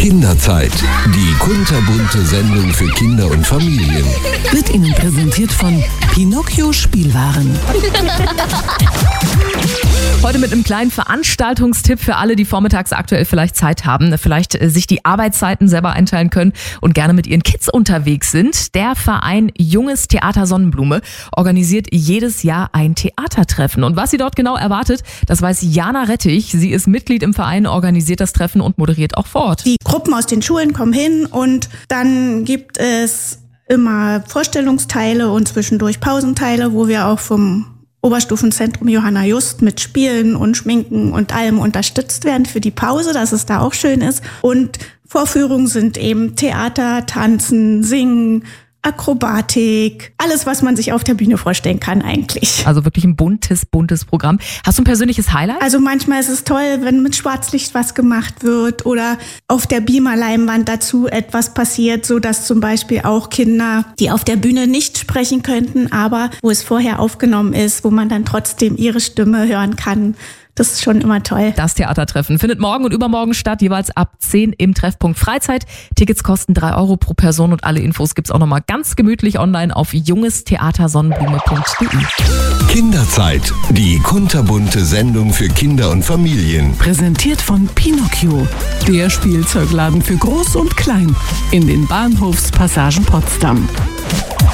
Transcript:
Kinderzeit, die kunterbunte Sendung für Kinder und Familien. Wird Ihnen präsentiert von Pinocchio Spielwaren. Heute mit einem kleinen Veranstaltungstipp für alle, die vormittags aktuell vielleicht Zeit haben, vielleicht sich die Arbeitszeiten selber einteilen können und gerne mit ihren Kids unterwegs sind. Der Verein Junges Theater Sonnenblume organisiert jedes Jahr ein Theatertreffen. Und was sie dort genau erwartet, das weiß Jana Rettich. Sie ist Mitglied im Verein, organisiert das Treffen und moderiert auch vor Ort. Die Gruppen aus den Schulen kommen hin und dann gibt es immer Vorstellungsteile und zwischendurch Pausenteile, wo wir auch vom Oberstufenzentrum Johanna Just mit Spielen und Schminken und allem unterstützt werden für die Pause, dass es da auch schön ist. Und Vorführungen sind eben Theater, Tanzen, Singen, Akrobatik, alles, was man sich auf der Bühne vorstellen kann eigentlich. Also wirklich ein buntes Programm. Hast du ein persönliches Highlight? Also manchmal ist es toll, wenn mit Schwarzlicht was gemacht wird oder auf der Beamer-Leinwand dazu etwas passiert, so dass zum Beispiel auch Kinder, die auf der Bühne nicht sprechen könnten, aber wo es vorher aufgenommen ist, wo man dann trotzdem ihre Stimme hören kann. Das ist schon immer toll. Das Theatertreffen findet morgen und übermorgen statt, jeweils ab 10 im Treffpunkt Freizeit. Tickets kosten 3 € pro Person und alle Infos gibt's auch nochmal ganz gemütlich online auf jungestheatersonnenblume.de. Kinderzeit, die kunterbunte Sendung für Kinder und Familien. Präsentiert von Pinocchio, der Spielzeugladen für Groß und Klein in den Bahnhofspassagen Potsdam.